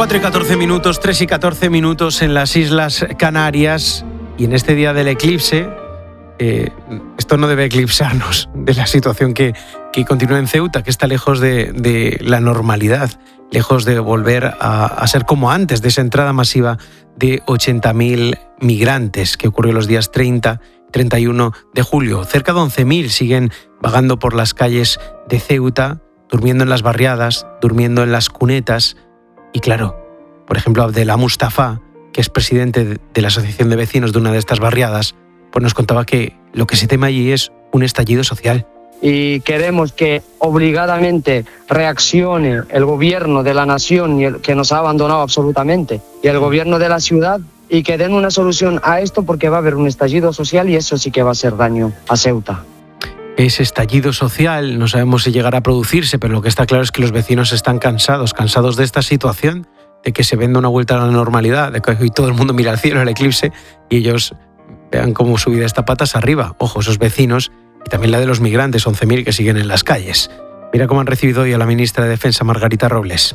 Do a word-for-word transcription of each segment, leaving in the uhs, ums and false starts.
cuatro y catorce minutos, tres y catorce minutos en las Islas Canarias, y en este día del eclipse, eh, esto no debe eclipsarnos de la situación que, que continúa en Ceuta, que está lejos de, de la normalidad, lejos de volver a, a ser como antes, de esa entrada masiva de ochenta mil migrantes que ocurrió los días treinta, treinta y uno de julio. Cerca de once mil siguen vagando por las calles de Ceuta, durmiendo en las barriadas, durmiendo en las cunetas. Y claro, por ejemplo, Abdelá Mustafa, que es presidente de la Asociación de Vecinos de una de estas barriadas, pues nos contaba que lo que se teme allí es un estallido social. Y queremos que obligadamente reaccione el gobierno de la nación, y el que nos ha abandonado absolutamente, y el gobierno de la ciudad, y que den una solución a esto, porque va a haber un estallido social y eso sí que va a hacer daño a Ceuta. Ese estallido social no sabemos si llegará a producirse, pero lo que está claro es que los vecinos están cansados, cansados de esta situación, de que se venda una vuelta a la normalidad, de que hoy todo el mundo mira al cielo, el eclipse, y ellos vean cómo su vida está patas arriba. Ojo, esos vecinos, y también la de los migrantes, once mil que siguen en las calles. Mira cómo han recibido hoy a la ministra de Defensa, Margarita Robles.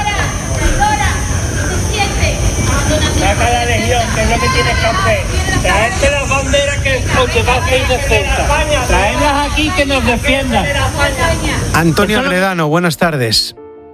Saca la legión, que es lo que tienes que hacer. Traerte las banderas que os va a hacer de Ceuta. Traerlas aquí que nos defiendan. Antonio Agredano, buenas tardes.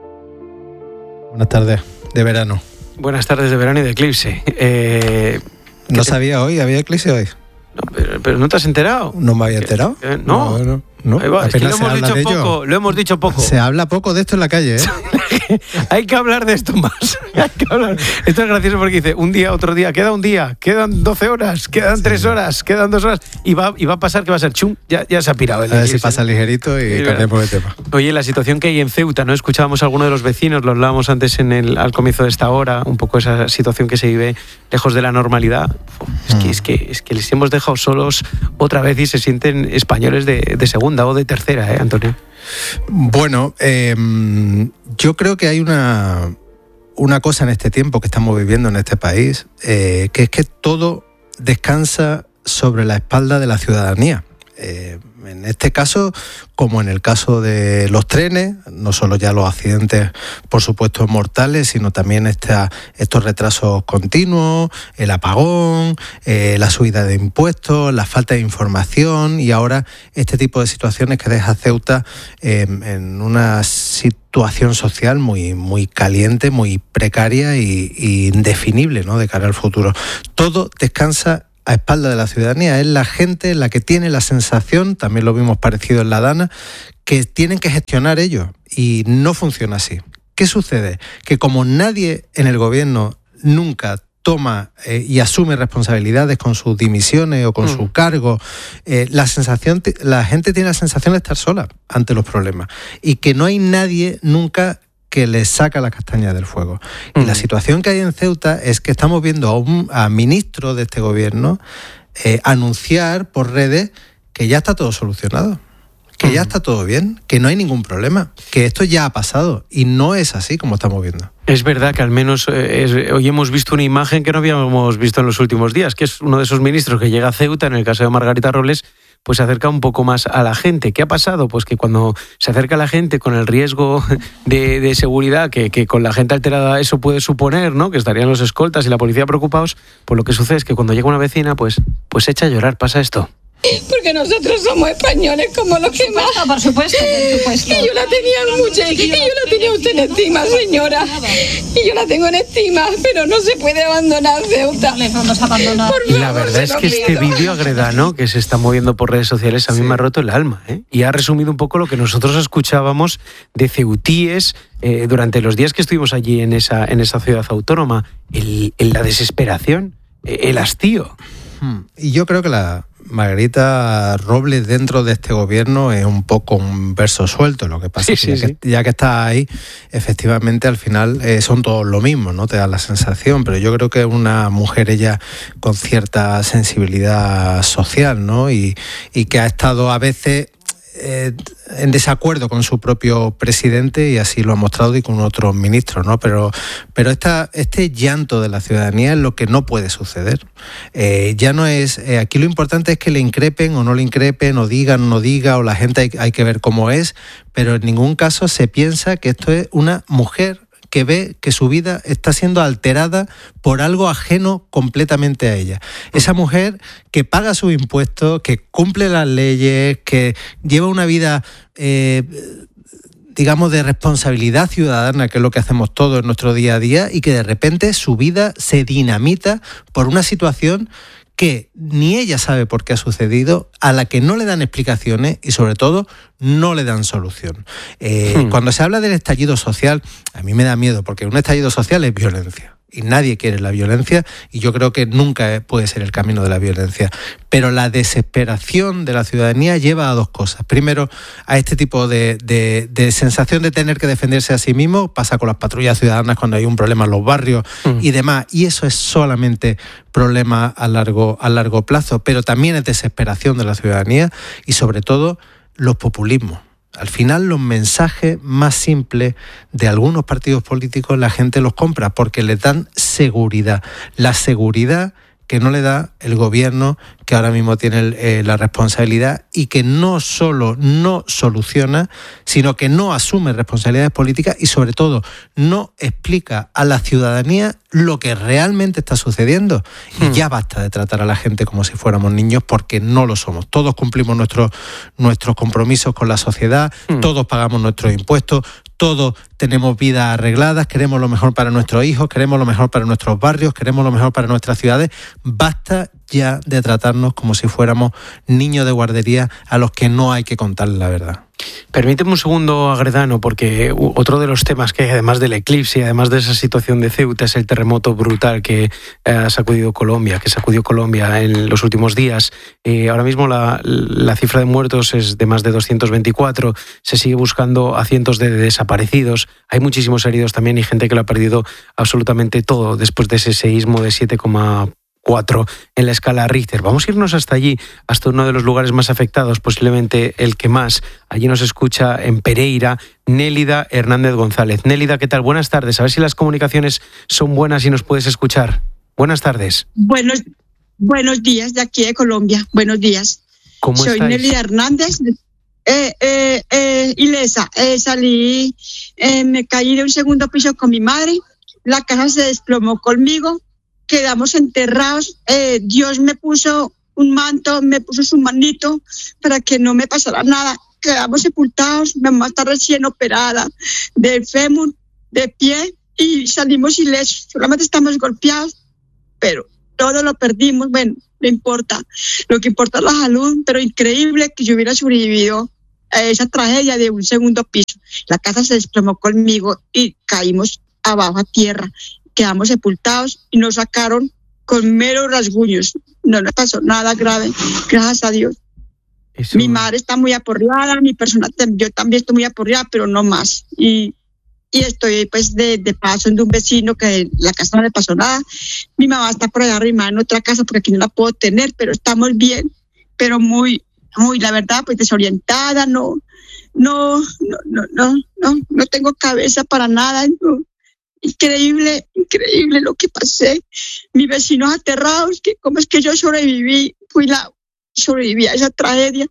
Buenas tardes, de verano. Buenas tardes de verano y de eclipse. Eh, no te... sabía hoy, ¿había eclipse hoy? No, pero, pero ¿no te has enterado? ¿No me había enterado? Eh, no, no, no, no. Es que lo hemos dicho poco, lo hemos dicho poco. Se habla poco de esto en la calle, ¿eh? Hay que hablar de esto más. Hay que hablar. Esto es gracioso porque dice un día, otro día, queda un día, quedan doce horas, quedan sí. tres horas, quedan dos horas, y va, y va a pasar que va a ser chum, ya, ya se ha pirado. El a ver si pasa ligerito y cambiamos de tema. Oye, la situación que hay en Ceuta, ¿no? Escuchábamos a alguno de los vecinos, lo hablábamos antes en el, al comienzo de esta hora, un poco esa situación que se vive lejos de la normalidad. Es que, mm. es que, es que les hemos dejado solos otra vez y se sienten españoles de, de segunda o de tercera, ¿eh, Antonio? Bueno, eh, yo creo que hay una, una cosa en este tiempo que estamos viviendo en este país, eh, que es que todo descansa sobre la espalda de la ciudadanía. Eh, en este caso, como en el caso de los trenes, no solo ya los accidentes, por supuesto, mortales, sino también esta, estos retrasos continuos, el apagón, eh, la subida de impuestos, la falta de información y ahora este tipo de situaciones que deja a Ceuta eh, en una situación social muy, muy caliente, muy precaria y, y indefinible, ¿no?, de cara al futuro. Todo descansa a espalda de la ciudadanía. Es la gente la que tiene la sensación, también lo vimos parecido en la Dana, que tienen que gestionar ellos y no funciona así. ¿Qué sucede? Que como nadie en el gobierno nunca toma eh, y asume responsabilidades con sus dimisiones o con mm. su cargo, eh, la sensación, la gente tiene la sensación de estar sola ante los problemas y que no hay nadie nunca que le saca la castaña del fuego. Y mm. la situación que hay en Ceuta es que estamos viendo a un a ministro de este gobierno eh, anunciar por redes que ya está todo solucionado, que mm. ya está todo bien, que no hay ningún problema, que esto ya ha pasado y no es así como estamos viendo. Es verdad que al menos eh, es, hoy hemos visto una imagen que no habíamos visto en los últimos días, que es uno de esos ministros que llega a Ceuta, en el caso de Margarita Robles, pues se acerca un poco más a la gente. ¿Qué ha pasado? Pues que cuando se acerca a la gente con el riesgo de, de seguridad que, que con la gente alterada eso puede suponer, ¿no?, que estarían los escoltas y la policía preocupados, pues lo que sucede es que cuando llega una vecina, pues, pues se echa a llorar, pasa esto. Porque nosotros somos españoles como los que más. Por supuesto, por supuesto. Y yo la tenía mucha, y yo la tenía usted en estima, señora. Y yo la tengo en estima, pero no se puede abandonar Ceuta. Le vamos a abandonar. Y la verdad es que este vídeo Agredano que se está moviendo por redes sociales a mí sí. me ha roto el alma, ¿eh? Y ha resumido un poco lo que nosotros escuchábamos de ceutíes eh, durante los días que estuvimos allí en esa, en esa ciudad autónoma. El, el, la desesperación, el hastío. Hmm. Y yo creo que la Margarita Robles dentro de este gobierno es un poco un verso suelto. Lo que pasa es sí, que, sí, ya, sí. que ya que está ahí, efectivamente al final eh, son todos lo mismo, ¿no? Te da la sensación, pero yo creo que es una mujer ella con cierta sensibilidad social, ¿no? Y, y que ha estado a veces eh, en desacuerdo con su propio presidente y así lo ha mostrado y con otros ministros, ¿no? Pero, pero esta, este llanto de la ciudadanía es lo que no puede suceder. Eh, ya no es, eh, aquí lo importante es que le increpen o no le increpen, o digan o no diga, o la gente hay, hay que ver cómo es, pero en ningún caso se piensa que esto es una mujer que ve que su vida está siendo alterada por algo ajeno completamente a ella. Esa mujer que paga sus impuestos, que cumple las leyes, que lleva una vida eh, digamos, de responsabilidad ciudadana, que es lo que hacemos todos en nuestro día a día, y que de repente su vida se dinamita por una situación que ni ella sabe por qué ha sucedido, a la que no le dan explicaciones y sobre todo no le dan solución. Eh, hmm. Cuando se habla del estallido social, a mí me da miedo, porque un estallido social es violencia. Y nadie quiere la violencia, y yo creo que nunca puede ser el camino de la violencia. Pero la desesperación de la ciudadanía lleva a dos cosas. Primero, a este tipo de, de, de sensación de tener que defenderse a sí mismo. Pasa con las patrullas ciudadanas cuando hay un problema en los barrios mm. y demás. Y eso es solamente problema a largo, a largo plazo. Pero también es desesperación de la ciudadanía y, sobre todo, los populismos. Al final, los mensajes más simples de algunos partidos políticos la gente los compra porque les dan seguridad. La seguridad que no le da el gobierno que ahora mismo tiene eh, la responsabilidad y que no solo no soluciona, sino que no asume responsabilidades políticas y, sobre todo, no explica a la ciudadanía lo que realmente está sucediendo. Hmm. Y ya basta de tratar a la gente como si fuéramos niños, porque no lo somos. Todos cumplimos nuestros, nuestros compromisos con la sociedad, hmm. todos pagamos nuestros impuestos, todos tenemos vidas arregladas, queremos lo mejor para nuestros hijos, queremos lo mejor para nuestros barrios, queremos lo mejor para nuestras ciudades. Basta ya de tratarnos como si fuéramos niños de guardería a los que no hay que contarles la verdad. Permíteme un segundo, Agredano, porque otro de los temas que hay, además del eclipse y además de esa situación de Ceuta, es el terremoto brutal que ha sacudido Colombia, que sacudió Colombia en los últimos días. Eh, ahora mismo la, la cifra de muertos es de más de doscientos veinticuatro, se sigue buscando a cientos de desaparecidos, hay muchísimos heridos también y gente que lo ha perdido absolutamente todo después de ese seísmo de siete coma cuatro en la escala Richter. Vamos a irnos hasta allí, hasta uno de los lugares más afectados, posiblemente el que más. Allí nos escucha en Pereira Nélida Hernández González. Nélida, ¿qué tal? Buenas tardes. A ver si las comunicaciones son buenas y nos puedes escuchar. Buenas tardes. Buenos, buenos días de aquí de Colombia. Buenos días. ¿Cómo Soy estáis? Nélida Hernández. Eh, eh, eh, ilesa. Eh, salí, eh, me caí de un segundo piso con mi madre. La casa se desplomó conmigo. Quedamos enterrados, eh, Dios me puso un manto, me puso su manito para que no me pasara nada. Quedamos sepultados, mi mamá está recién operada del fémur, de pie, y salimos ilesos. Solamente estamos golpeados, pero todo lo perdimos. Bueno, no importa, lo que importa es la salud, pero increíble que yo hubiera sobrevivido a esa tragedia de un segundo piso. La casa se desplomó conmigo y caímos abajo a tierra. Quedamos sepultados y nos sacaron con meros rasguños. No nos pasó nada grave, gracias a Dios. Eso... Mi madre está muy aporreada, mi persona, yo también estoy muy aporreada, pero no más. Y, y estoy pues de, de paso de un vecino que la casa no le pasó nada. Mi mamá está por allá arrimada en otra casa porque aquí no la puedo tener, pero estamos bien, pero muy, muy, la verdad, pues desorientada, no, no, no, no, no, no, no tengo cabeza para nada, no. Increíble, increíble lo que pasé. Mis vecinos aterrados, que cómo es que yo sobreviví, fui la, sobreviví a esa tragedia,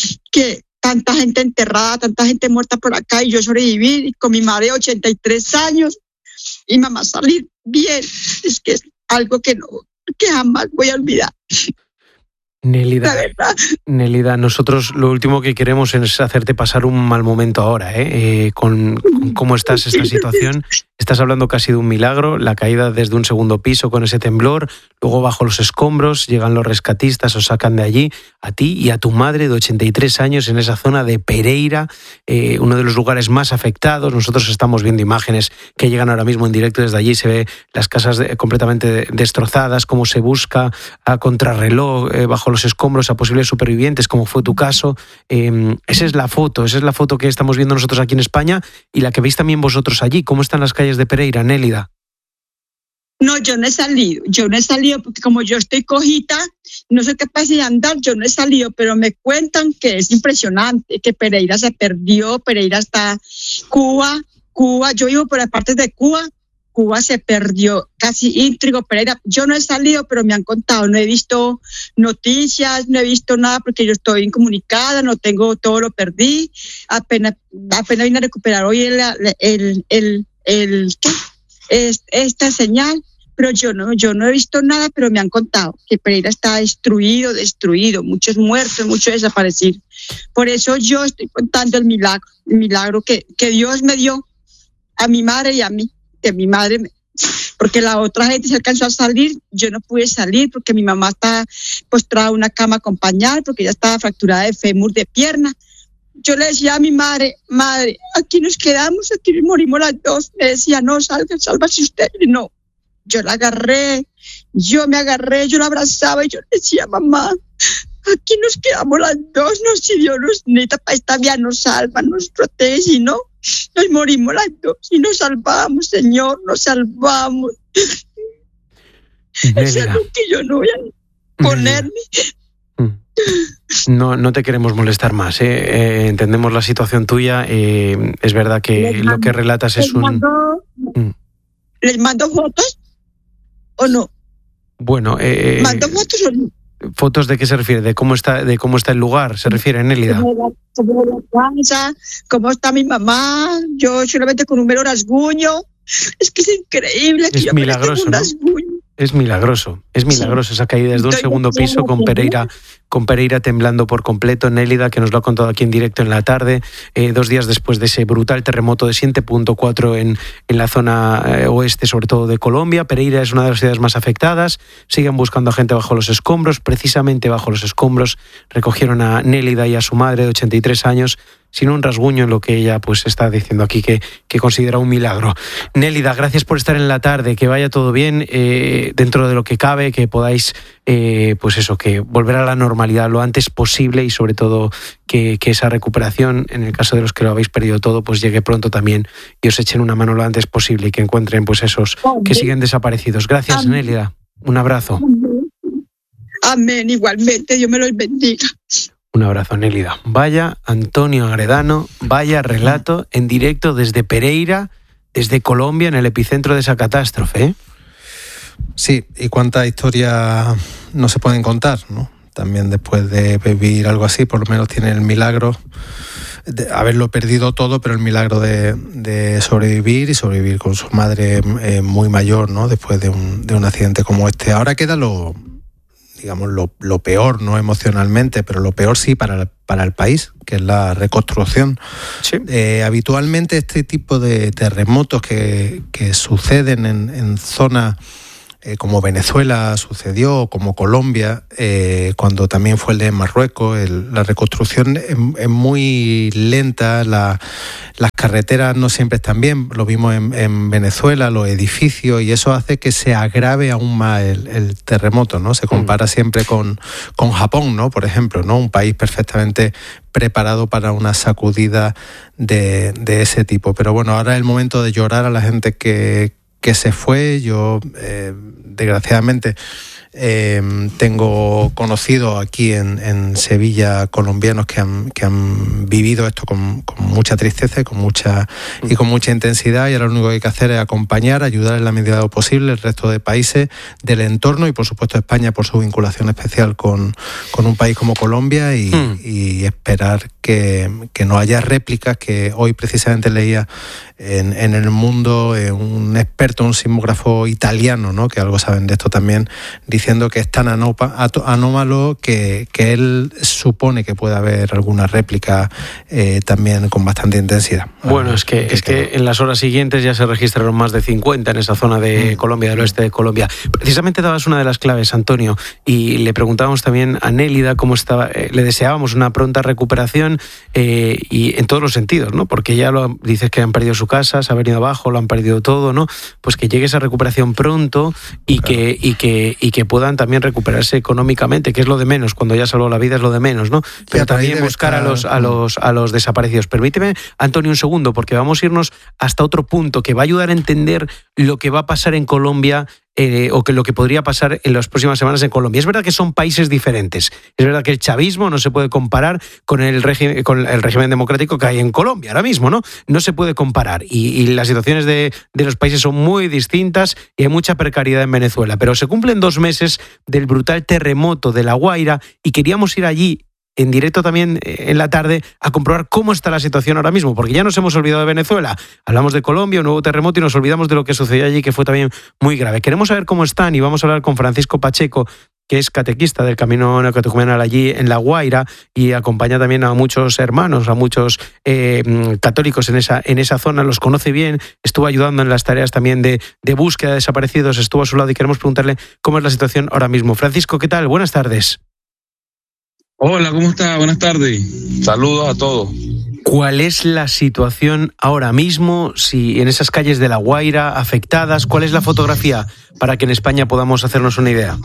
que tanta gente enterrada, tanta gente muerta por acá, y yo sobreviví con mi madre de ochenta y tres años, y mamá salir bien. Es que es algo que no, que jamás voy a olvidar. Nélida, Nélida, nosotros lo último que queremos es hacerte pasar un mal momento ahora, ¿eh? Eh, con, con cómo estás esta situación. Estás hablando casi de un milagro, la caída desde un segundo piso con ese temblor, luego bajo los escombros llegan los rescatistas, os sacan de allí, a ti y a tu madre de ochenta y tres años en esa zona de Pereira, eh, uno de los lugares más afectados. Nosotros estamos viendo imágenes que llegan ahora mismo en directo desde allí, se ve las casas de, completamente destrozadas, cómo se busca a contrarreloj eh, bajo los escombros a posibles supervivientes, como fue tu caso. Eh, esa es la foto, esa es la foto que estamos viendo nosotros aquí en España y la que veis también vosotros allí. ¿Cómo están las calles de Pereira, Nélida? No, yo no he salido, yo no he salido porque como yo estoy cojita, no soy capaz de andar, yo no he salido, pero me cuentan que es impresionante, que Pereira se perdió, Pereira está, Cuba, Cuba, yo vivo por las partes de Cuba, Cuba se perdió, casi íntrigo, Pereira. Yo no he salido, pero me han contado, no he visto noticias, no he visto nada porque yo estoy incomunicada, no tengo, todo lo perdí, apenas, apenas vine a recuperar hoy el, el, el, el ¿qué? Es, esta señal, pero yo no, yo no he visto nada, pero me han contado que Pereira está destruido, destruido, muchos muertos, muchos desaparecidos. Por eso yo estoy contando el milagro, el milagro que, que Dios me dio a mi madre y a mí, que mi madre, me, porque la otra gente se alcanzó a salir, yo no pude salir porque mi mamá está postrada en una cama con pañal, porque ella estaba fracturada de fémur, de pierna. Yo le decía a mi madre, madre, aquí nos quedamos, aquí morimos las dos. Me decía, no, salga, sálvase usted. Y no, yo la agarré, yo me agarré, yo la abrazaba y yo le decía, mamá, aquí nos quedamos las dos, no, si Dios nos necesita para esta vida, nos salva, nos protege, si no, nos morimos las dos y nos salvamos, Señor, nos salvamos. Eso es lo que yo no voy a ponerme. No, no te queremos molestar más, ¿eh? Eh, entendemos la situación tuya. Eh, es verdad que mando, lo que relatas es un... Mando, mm. ¿Les mando fotos o no? Bueno, eh, ¿mando fotos o no? ¿Fotos de qué se refiere? ¿De cómo está, de cómo está el lugar? ¿Se refiere, Nélida? ¿Cómo está mi mamá? Yo solamente con un mero rasguño. Es que es increíble. Que es yo milagroso, ¿no? Es milagroso, es milagroso sí. Esa caída desde un segundo piso con Pereira, con Pereira temblando por completo. Nélida, que nos lo ha contado aquí en directo en la tarde, eh, dos días después de ese brutal terremoto de siete punto cuatro en, en la zona eh, oeste, sobre todo de Colombia. Pereira es una de las ciudades más afectadas. Siguen buscando a gente bajo los escombros. Precisamente bajo los escombros recogieron a Nélida y a su madre de ochenta y tres años, sin un rasguño, en lo que ella pues está diciendo aquí que, que considera un milagro. Nélida, gracias por estar en la tarde, que vaya todo bien, eh, dentro de lo que cabe, que podáis, eh, pues eso, que volver a la normalidad lo antes posible y sobre todo que, que esa recuperación, en el caso de los que lo habéis perdido todo, pues llegue pronto también y os echen una mano lo antes posible y que encuentren pues esos que siguen desaparecidos. Gracias, Amén. Nélida. Un abrazo. Amén, igualmente, Dios me los bendiga. Un abrazo, Nélida. Vaya Antonio Agredano, vaya relato en directo desde Pereira, desde Colombia, en el epicentro de esa catástrofe, ¿eh? Sí, y cuántas historias no se pueden contar, ¿no? También después de vivir algo así, por lo menos tiene el milagro de haberlo perdido todo, pero el milagro de, de sobrevivir y sobrevivir con su madre eh, muy mayor, ¿no? Después de un, de un accidente como este. Ahora queda lo... digamos, lo, lo peor, no emocionalmente, pero lo peor sí para, para el país, que es la reconstrucción. Sí. Eh, habitualmente este tipo de terremotos que, que suceden en, en zonas eh, como Venezuela sucedió, como Colombia, eh, cuando también fue el de Marruecos, el, la reconstrucción es, es muy lenta, la, las carreteras no siempre están bien, lo vimos en, en Venezuela, los edificios, y eso hace que se agrave aún más el, el terremoto, ¿no? Se compara siempre con, con Japón, ¿no? Por ejemplo, ¿no? Un país perfectamente preparado para una sacudida de, de ese tipo. Pero bueno, ahora es el momento de llorar a la gente que, que se fue. Yo, eh, desgraciadamente, Eh, tengo conocidos aquí en, en Sevilla colombianos que han, que han vivido esto con, con mucha tristeza y con mucha, y con mucha intensidad, y ahora lo único que hay que hacer es acompañar, ayudar en la medida de lo posible el resto de países del entorno y por supuesto España por su vinculación especial con, con un país como Colombia y, mm. y esperar que, que no haya réplicas, que hoy precisamente leía en, en El Mundo eh, un experto, un sismógrafo italiano, ¿no? Que algo saben de esto también, diciendo que es tan anómalo que, que él supone que puede haber alguna réplica eh, también con bastante intensidad. Bueno, ah, es que, que es que en las horas siguientes ya se registraron más de cincuenta en esa zona de mm. Colombia, del oeste de Colombia. Precisamente dabas una de las claves, Antonio, y le preguntábamos también a Nélida cómo estaba, eh, le deseábamos una pronta recuperación eh, y en todos los sentidos, ¿no? Porque ya lo dices que han perdido su casa, se ha venido abajo, lo han perdido todo, ¿no? Pues que llegue esa recuperación pronto y claro. que y que y que puedan también recuperarse económicamente, que es lo de menos, cuando ya salvó la vida es lo de menos, ¿no? Pero también buscar estar... a los a los a los desaparecidos. Permíteme, Antonio, un segundo, porque vamos a irnos hasta otro punto que va a ayudar a entender lo que va a pasar en Colombia. Eh, o que lo que podría pasar en las próximas semanas en Colombia. Es verdad que son países diferentes. Es verdad que el chavismo no se puede comparar con el régimen, con el régimen democrático que hay en Colombia ahora mismo, ¿no? No se puede comparar. Y, y las situaciones de, de los países son muy distintas y hay mucha precariedad en Venezuela. Pero se cumplen dos meses del brutal terremoto de La Guaira y queríamos ir allí en directo también en la tarde a comprobar cómo está la situación ahora mismo, porque ya nos hemos olvidado de Venezuela, hablamos de Colombia, un nuevo terremoto, y nos olvidamos de lo que sucedió allí, que fue también muy grave. Queremos saber cómo están y vamos a hablar con Francisco Pacheco, que es catequista del Camino Neocatecumenal allí en La Guaira y acompaña también a muchos hermanos, a muchos eh, católicos en esa, en esa zona, los conoce bien, estuvo ayudando en las tareas también de, de búsqueda de desaparecidos, estuvo a su lado y queremos preguntarle cómo es la situación ahora mismo. Francisco, ¿qué tal? Buenas tardes. Hola, ¿cómo está? Buenas tardes. Saludos a todos. ¿Cuál es la situación ahora mismo? Si en esas calles de La Guaira afectadas, ¿cuál es la fotografía para que en España podamos hacernos una idea?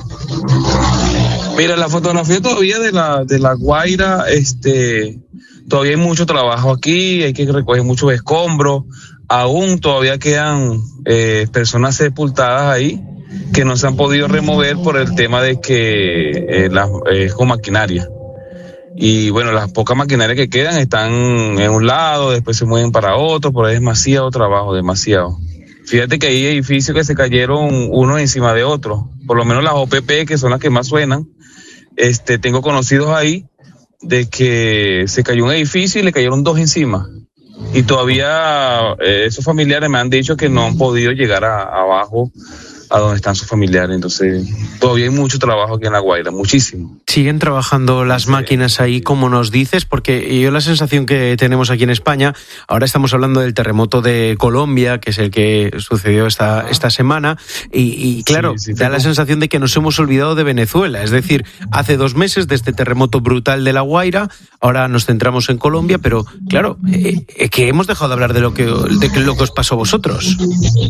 Mira, la fotografía todavía de la de La Guaira, este, todavía hay mucho trabajo aquí, hay que recoger muchos escombros, aún todavía quedan eh, personas sepultadas ahí que no se han podido remover por el tema de que eh, la, eh, con maquinaria. Y bueno, las pocas maquinarias que quedan están en un lado, después se mueven para otro, pero es demasiado trabajo, demasiado. Fíjate que hay edificios que se cayeron uno encima de otro, por lo menos las O P P, que son las que más suenan. Este, tengo conocidos ahí de que se cayó un edificio y le cayeron dos encima. Y todavía eh, esos familiares me han dicho que no han podido llegar a, abajo a donde están sus familiares. Entonces todavía hay mucho trabajo aquí en La Guaira, muchísimo. ¿Siguen trabajando las sí. máquinas ahí, como nos dices? Porque yo la sensación que tenemos aquí en España, ahora estamos hablando del terremoto de Colombia, que es el que sucedió esta, ah. esta semana, y, y claro, sí, sí, da tengo... la sensación de que nos hemos olvidado de Venezuela. Es decir, hace dos meses de este terremoto brutal de La Guaira, ahora nos centramos en Colombia, pero claro, eh, eh, que hemos dejado de hablar de lo que, de lo que os pasó a vosotros.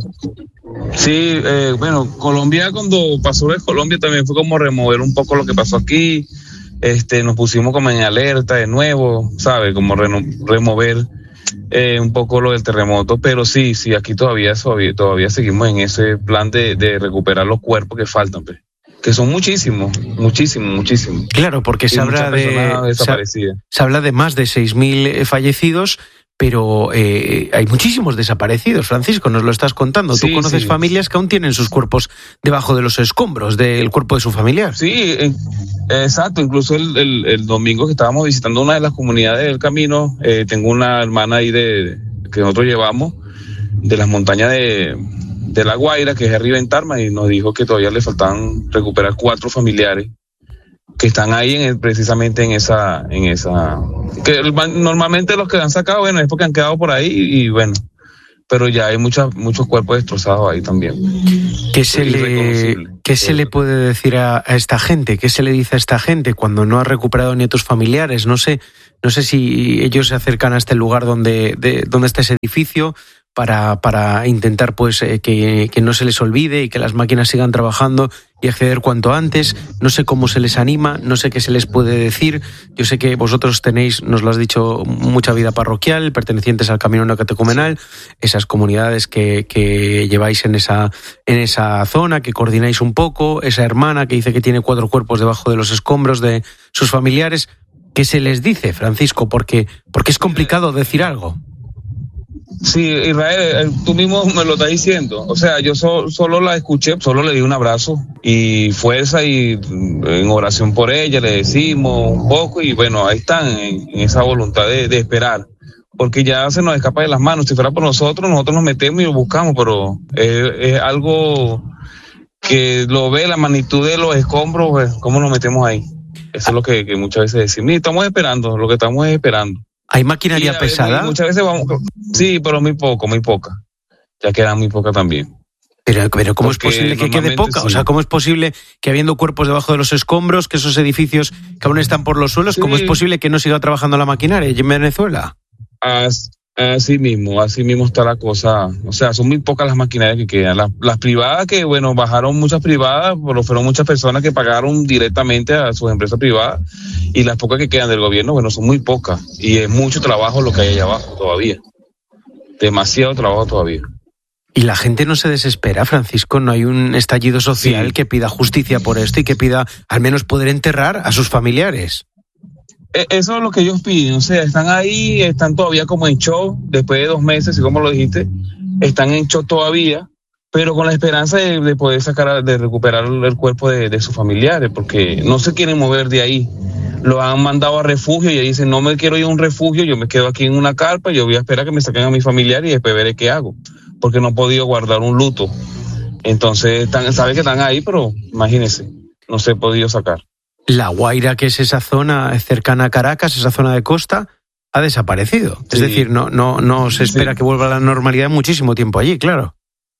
Sí, eh, bueno, Colombia, cuando pasó de Colombia también fue como remover un poco lo que pasó aquí, este, nos pusimos como en alerta de nuevo, ¿sabe? Como reno, remover eh, un poco lo del terremoto, pero sí, sí, aquí todavía, todavía, todavía seguimos en ese plan de, de recuperar los cuerpos que faltan, pues, que son muchísimos, muchísimos, muchísimos. Claro, porque se habla de, se, se habla de más de seis mil fallecidos, pero eh, hay muchísimos desaparecidos. Francisco, nos lo estás contando. Sí, Tú conoces sí. familias que aún tienen sus cuerpos debajo de los escombros del cuerpo de su familiar. Sí, eh, exacto. Incluso el, el, el domingo que estábamos visitando una de las comunidades del Camino, eh, tengo una hermana ahí de que nosotros llevamos de las montañas de, de La Guaira, que es arriba en Tarma, y nos dijo que todavía le faltaban recuperar cuatro familiares que están ahí en, precisamente en esa, en esa, que normalmente los que han sacado, bueno, es porque han quedado por ahí y bueno, pero ya hay muchas, muchos cuerpos destrozados ahí también. ¿Qué se le, ¿qué se le puede decir a, a esta gente? ¿Qué se le dice a esta gente cuando no ha recuperado ni a tus familiares? No sé, no sé si ellos se acercan a este lugar donde, de, donde está ese edificio, para, para intentar pues eh, que, que no se les olvide y que las máquinas sigan trabajando y acceder cuanto antes. No sé cómo se les anima, no sé qué se les puede decir. Yo sé que vosotros tenéis, nos lo has dicho, mucha vida parroquial, pertenecientes al Camino Neocatecumenal, esas comunidades que, que lleváis en esa, en esa zona, que coordináis un poco, esa hermana que dice que tiene cuatro cuerpos debajo de los escombros de sus familiares. ¿Qué se les dice, Francisco? Porque, porque es complicado decir algo. Sí, Israel, tú mismo me lo estás diciendo. O sea, yo so, solo la escuché, solo le di un abrazo y fuerza y en oración por ella le decimos un poco y bueno, ahí están en, en esa voluntad de, de esperar. Porque ya se nos escapa de las manos. Si fuera por nosotros, nosotros nos metemos y lo buscamos, pero es, es algo que lo ve la magnitud de los escombros, pues, ¿cómo nos metemos ahí? Eso es lo que, que muchas veces decimos. Y estamos esperando, lo que estamos es esperando. ¿Hay maquinaria sí, pesada? Muchas veces vamos, sí, pero muy poco, muy poca. Ya queda muy poca también. Pero, pero ¿cómo Porque es posible que quede poca? Sí. O sea, ¿cómo es posible que habiendo cuerpos debajo de los escombros, que esos edificios que aún están por los suelos, sí. ¿Cómo es posible que no siga trabajando la maquinaria en Venezuela? As, así mismo, así mismo está la cosa. O sea, son muy pocas las maquinarias que quedan. Las, las privadas que, bueno, bajaron muchas privadas, pero fueron muchas personas que pagaron directamente a sus empresas privadas. Y las pocas que quedan del gobierno, bueno, son muy pocas. Y es mucho trabajo lo que hay allá abajo todavía. Demasiado trabajo todavía. Y la gente no se desespera, Francisco. No hay un estallido social sí. que pida justicia por esto y que pida al menos poder enterrar a sus familiares. Eso es lo que ellos piden. O sea, están ahí, están todavía como en shock, después de dos meses, y como lo dijiste, están en shock todavía, pero con la esperanza de, de poder sacar, de recuperar el cuerpo de, de sus familiares, porque no se quieren mover de ahí. lo han mandado a refugio y dicen, no me quiero ir a un refugio, yo me quedo aquí en una carpa, yo voy a esperar que me saquen a mi familiar y después veré qué hago, porque no he podido guardar un luto. Entonces, están, sabe que están ahí, pero imagínense, no se he podido sacar. La Guaira, que es esa zona cercana a Caracas, esa zona de costa, ha desaparecido. Sí. Es decir, no, no, no se espera sí. que vuelva a la normalidad muchísimo tiempo allí, claro.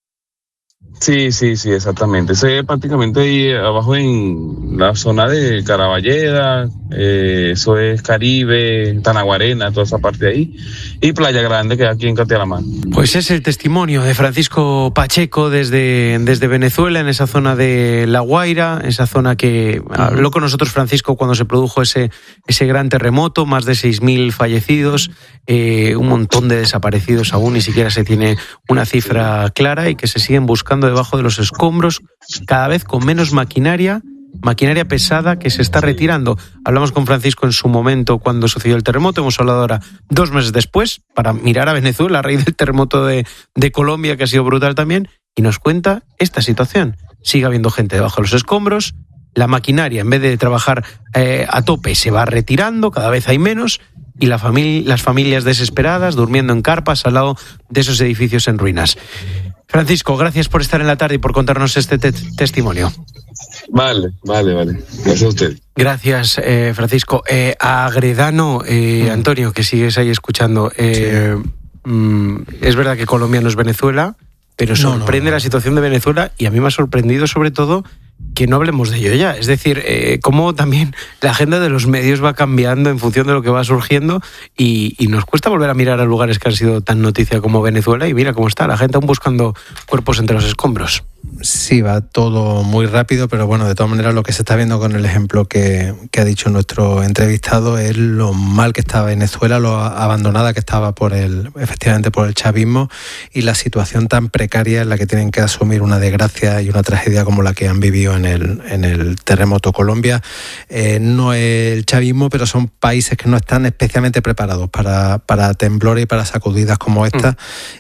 Sí, sí, sí, exactamente. Eso es prácticamente ahí abajo en la zona de Caraballeda, eh, eso es Caribe, Tanaguarena, toda esa parte de ahí, y Playa Grande, que es aquí en Catialamán. Pues es el testimonio de Francisco Pacheco desde, desde Venezuela, en esa zona de La Guaira, esa zona que habló con nosotros Francisco cuando se produjo ese, ese gran terremoto, más de seis mil fallecidos, eh, un montón de desaparecidos aún, ni siquiera se tiene una cifra clara y que se siguen buscando debajo de los escombros, cada vez con menos maquinaria, maquinaria pesada que se está retirando. Hablamos con Francisco en su momento cuando sucedió el terremoto, hemos hablado ahora dos meses después para mirar a Venezuela a raíz del terremoto de, de Colombia, que ha sido brutal también, y nos cuenta esta situación. Sigue habiendo gente debajo de los escombros, la maquinaria en vez de trabajar eh, a tope se va retirando, cada vez hay menos, y la familia, las familias desesperadas durmiendo en carpas al lado de esos edificios en ruinas. Francisco, gracias por estar en la tarde y por contarnos este te- testimonio. Vale, vale, vale. Gracias a usted. Gracias, eh, Francisco. Eh, a Agredano, eh, mm. Antonio, que sigues ahí escuchando. Eh, sí. mm, es verdad que Colombia no es Venezuela, pero sorprende no, no, no. la situación de Venezuela, y a mí me ha sorprendido sobre todo que no hablemos de ello ya. Es decir, eh, cómo también la agenda de los medios va cambiando en función de lo que va surgiendo, y, y nos cuesta volver a mirar a lugares que han sido tan noticia como Venezuela, y mira cómo está la gente aún buscando cuerpos entre los escombros. Sí, va todo muy rápido, pero bueno, de todas maneras lo que se está viendo con el ejemplo que, que ha dicho nuestro entrevistado es lo mal que estaba Venezuela, lo abandonada que estaba por el, efectivamente por el chavismo, y la situación tan precaria en la que tienen que asumir una desgracia y una tragedia como la que han vivido en el, en el terremoto Colombia. Eh, no es el chavismo, pero son países que no están especialmente preparados para, para temblores y para sacudidas como esta, mm.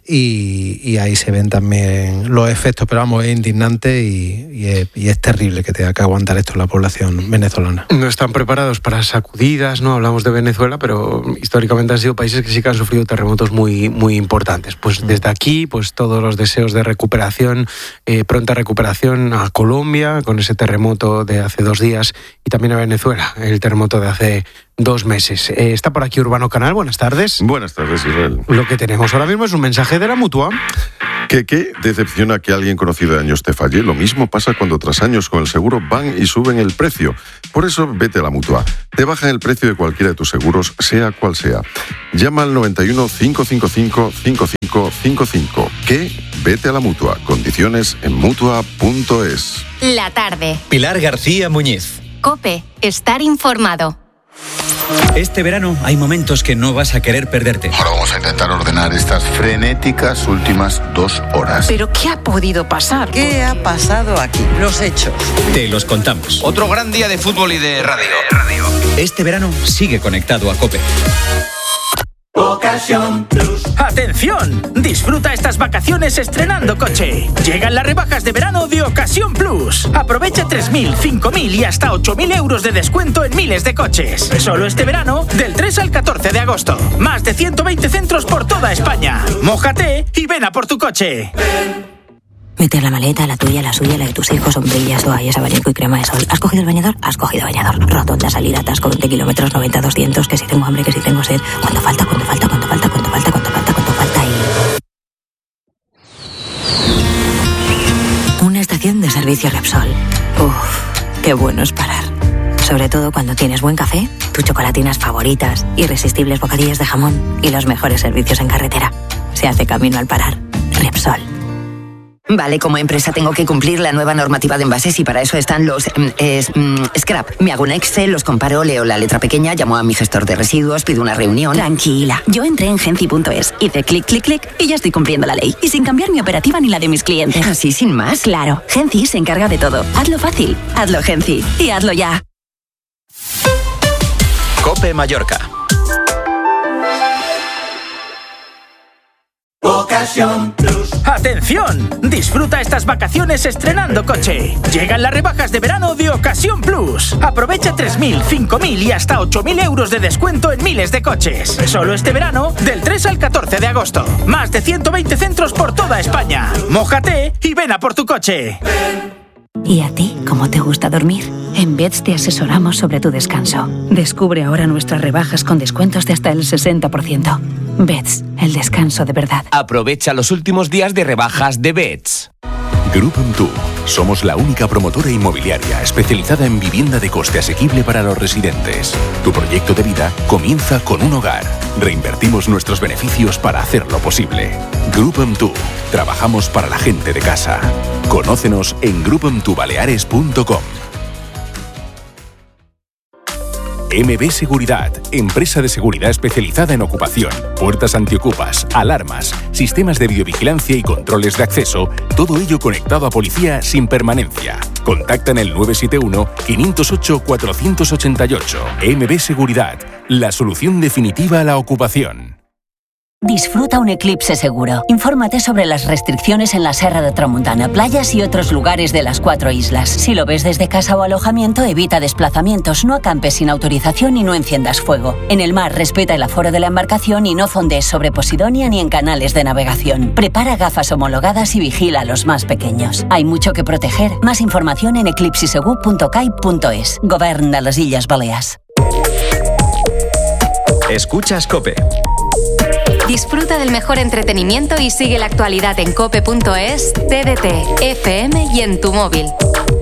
y, y ahí se ven también los efectos, pero vamos, es indignante y, y, es, y es terrible que tenga que aguantar esto la población venezolana. No están preparados para sacudidas, ¿no? Hablamos de Venezuela, pero históricamente han sido países que sí que han sufrido terremotos muy, muy importantes. Pues desde aquí, pues todos los deseos de recuperación, eh, pronta recuperación a Colombia con ese terremoto de hace dos días, y también a Venezuela, el terremoto de hace dos meses. Eh, está por aquí Urbano Canal, buenas tardes. Buenas tardes, Israel. Lo que tenemos ahora mismo es un mensaje de la Mutua. ¿Qué, qué decepciona que alguien conocido de años te falle? Lo mismo pasa cuando tras años con el seguro van y suben el precio. Por eso vete a la Mutua. Te bajan el precio de cualquiera de tus seguros, sea cual sea. Llama al noventa y uno, cinco cinco cinco, cinco cinco cinco cinco. ¿Qué? Vete a la Mutua. Condiciones en mutua punto es. La tarde. Pilar García Muñiz. COPE. Estar informado. Este verano hay momentos que no vas a querer perderte. Ahora vamos a intentar ordenar estas frenéticas últimas dos horas. ¿Pero qué ha podido pasar? ¿Qué ha pasado aquí? Los hechos. Te los contamos. Otro gran día de fútbol y de radio. Este verano sigue conectado a COPE. Ocasión Plus. ¡Atención! Disfruta estas vacaciones estrenando coche. Llegan las rebajas de verano de Ocasión Plus. Aprovecha tres mil, cinco mil y hasta ocho mil euros de descuento en miles de coches. Solo este verano, del tres al catorce de agosto. Más de ciento veinte centros por toda España. Mójate y ven a por tu coche. Meter la maleta, la tuya, la suya, la de tus hijos, sombrillas, toallas, abanico y crema de sol. ¿Has cogido el bañador? Has cogido bañador. Rotonda, salida, atasco, veinte kilómetros, noventa, doscientos, que si tengo hambre, que si tengo sed. ¿Cuánto falta? ¿Cuánto falta? ¿Cuánto falta? ¿Cuánto falta? ¿Cuánto falta? ¿Cuánto falta? Y... una estación de servicio Repsol. Uff, qué bueno es parar. Sobre todo cuando tienes buen café, tus chocolatinas favoritas, irresistibles bocadillas de jamón y los mejores servicios en carretera. Se hace camino al parar. Repsol. Vale, como empresa tengo que cumplir la nueva normativa de envases y para eso están los eh, eh, scrap. Me hago un Excel, los comparo, leo la letra pequeña, llamo a mi gestor de residuos, pido una reunión. Tranquila, yo entré en genci punto es, hice clic, clic, clic y ya estoy cumpliendo la ley. Y sin cambiar mi operativa ni la de mis clientes. ¿Así sin más? Claro, Genci se encarga de todo. Hazlo fácil, hazlo Genci y hazlo ya. COPE Mallorca. Ocasión Plus. ¡Atención! Disfruta estas vacaciones estrenando coche. Llegan las rebajas de verano de Ocasión Plus. Aprovecha tres mil, cinco mil y hasta ocho mil euros de descuento en miles de coches. Solo este verano, del tres al catorce de agosto. Más de ciento veinte centros por toda España. Mójate y ven a por tu coche. ¿Y a ti, cómo te gusta dormir? En Beds te asesoramos sobre tu descanso. Descubre ahora nuestras rebajas con descuentos de hasta el sesenta por ciento. Beds, el descanso de verdad. Aprovecha los últimos días de rebajas de Beds. Grupum somos la única promotora inmobiliaria especializada en vivienda de coste asequible para los residentes. Tu proyecto de vida comienza con un hogar. Reinvertimos nuestros beneficios para hacerlo posible. Grupum trabajamos para la gente de casa. Conócenos en grupum tu baleares punto com. M B Seguridad, empresa de seguridad especializada en ocupación, puertas antiocupas, alarmas, sistemas de videovigilancia y controles de acceso, todo ello conectado a policía sin permanencia. Contacta en el nueve siete uno, cinco cero ocho, cuatro ocho ocho. M B Seguridad, la solución definitiva a la ocupación. Disfruta un eclipse seguro. Infórmate sobre las restricciones en la Serra de Tramuntana, playas y otros lugares de las cuatro islas. Si lo ves desde casa o alojamiento, evita desplazamientos, no acampes sin autorización y no enciendas fuego. En el mar, respeta el aforo de la embarcación y no fondees sobre Posidonia ni en canales de navegación. Prepara gafas homologadas y vigila a los más pequeños. Hay mucho que proteger. Más información en eclipsisegu punto cai punto es. Govern de les Illes Balears. Escuchas COPE. Disfruta del mejor entretenimiento y sigue la actualidad en cope punto es, T D T, F M y en tu móvil.